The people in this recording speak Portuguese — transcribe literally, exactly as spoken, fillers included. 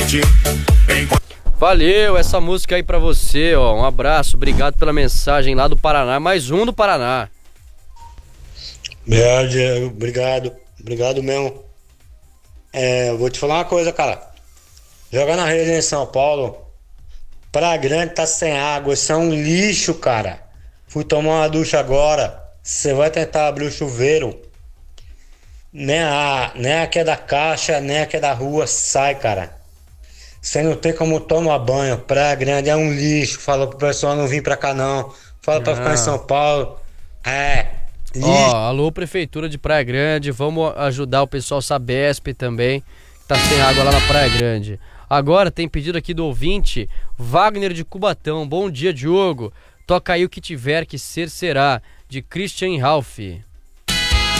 Valeu, essa música aí pra você, ó. Um abraço, obrigado pela mensagem lá do Paraná. Mais um do Paraná. Obrigado, Diego. Obrigado. Obrigado mesmo. É, eu vou te falar uma coisa, cara. Jogar na rede em São Paulo, Praia Grande tá sem água. Isso é um lixo, cara. Fui tomar uma ducha agora. Você vai tentar abrir o chuveiro. Nem a, nem a que é da caixa, nem a que é da rua sai, cara. Você não tem como tomar banho. Praia Grande é um lixo. Falou pro pessoal não vir pra cá, não. Fala pra ficar em São Paulo. É. Ó, alô, Prefeitura de Praia Grande. Vamos ajudar o pessoal Sabesp também, que tá sem água lá na Praia Grande. Agora tem pedido aqui do ouvinte, Wagner de Cubatão. Bom dia, Diogo. Toca aí o que tiver que ser será, de Christian Ralph.